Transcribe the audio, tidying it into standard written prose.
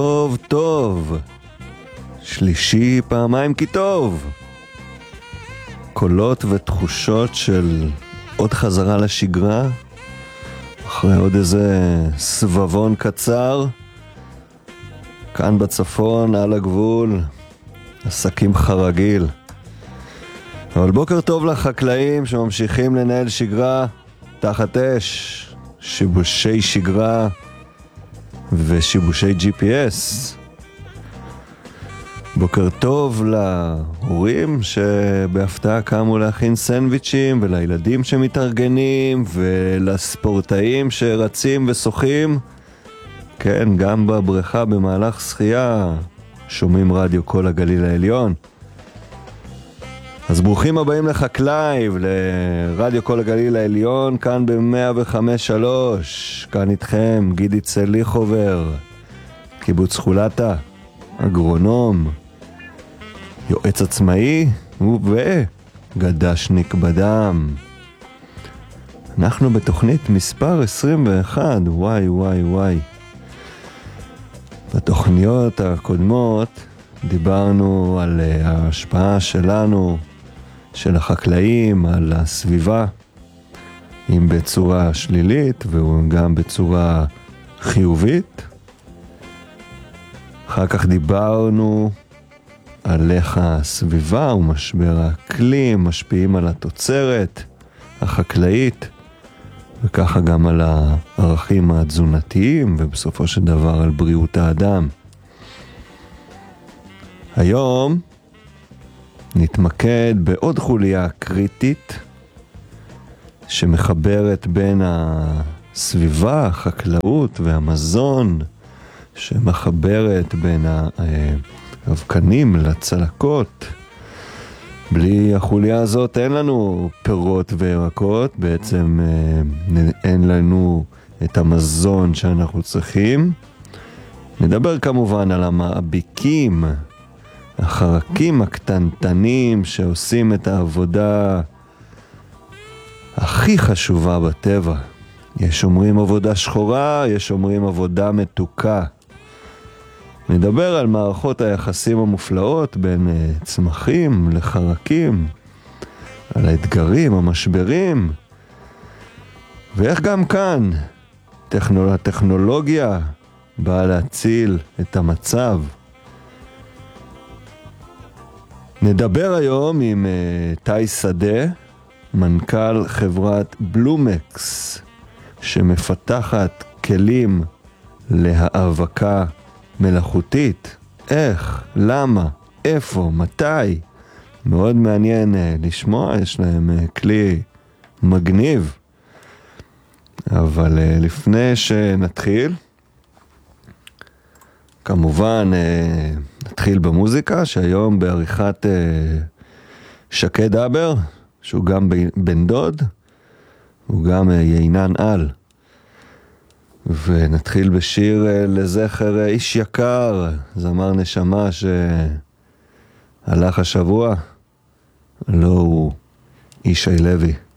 טוב טוב, שלישי פעמיים כי טוב. קולות ותחושות של עוד חזרה לשגרה, אחרי עוד איזה סבבון קצר. כאן בצפון, על הגבול, עסקים חרגיל. אבל בוקר טוב לחקלאים שממשיכים לנהל שגרה תחת אש, שיבושי שגרה ושיבושי GPS. בוקר טוב להורים שבהפתעה קמו להכין סנדוויצ'ים, ולילדים שמתארגנים, ולספורטאים שרצים ושוחים. כן, גם בבריכה במהלך שחייה שומעים רדיו כל הגליל העליון. אז ברוכים הבאים לחקלאי ולרדיו כל הגליל העליון, כאן ב-105.3. כאן איתכם גידי צליחובר, קיבוץ חולתה, אגרונום, יועץ עצמאי וגדשניק בדם. אנחנו בתוכנית מספר 21. וואי. בתוכניות הקודמות דיברנו על ההשפעה שלנו, של החקלאים, על הסביבה, אם בצורה שלילית וגם בצורה חיובית. אחר כך דיברנו על איך הסביבה ומשבר האקלים משפיעים על התוצרת החקלאית, וככה גם על הערכים התזונתיים, ובסופו של דבר על בריאות האדם. היום נתמקד בעוד חוליה קריטית שמחברת בין הסביבה, החקלאות והמזון, שמחברת בין האבקנים לצלקות. בלי החוליה הזאת אין לנו פירות וירקות, בעצם אין לנו את המזון שאנחנו צריכים. נדבר כמובן על המאביקים, החרקים הקטנטנים שעושים את העבודה הכי חשובה בטבע. יש אומרים עבודה שחורה, יש אומרים עבודה מתוקה. נדבר על מערכות היחסים המופלאות בין צמחים לחרקים, על האתגרים, המשברים, ואיך גם כאן הטכנולוגיה באה להציל את המצב. נדבר היום עם תאי שדה, מנכ"ל חברת בלומקס, שמפתחת כלים להאבקה מלאכותית. איך, למה, איפה, מתי. מאוד מעניין לשמוע, יש להם כלי מגניב. אבל לפני שנתחיל, כמובן נתחיל במוזיקה, שהיום בעריכת שקד אבר, שהוא גם בן דוד, הוא גם יינן על. ונתחיל בשיר לזכר איש יקר, זמר נשמה שהלך השבוע, לא הוא ישי לוי.